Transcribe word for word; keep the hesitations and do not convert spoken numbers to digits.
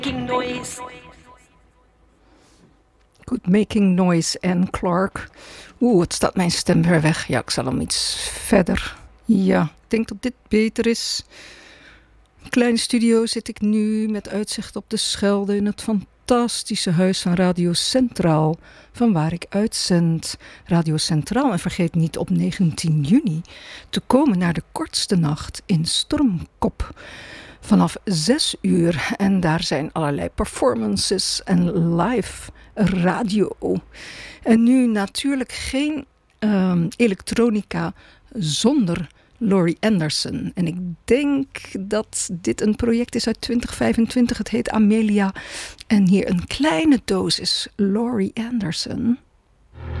Making noise. Goed, Making Noise en Clark. Oeh, wat staat mijn stem weer weg. Ja, ik zal hem iets verder. Ja, ik denk dat dit beter is. Kleine studio zit ik nu met uitzicht op de Schelde in het fantastische huis van Radio Centraal, van waar ik uitzend. Radio Centraal, en vergeet niet op negentien juni te komen naar de kortste nacht in Stormkop. Vanaf zes uur en daar zijn allerlei performances en live radio. En nu natuurlijk geen um, elektronica zonder Laurie Anderson. En ik denk dat dit een project is uit twintig vijfentwintig. Het heet Amelia. En hier een kleine dosis Laurie Anderson.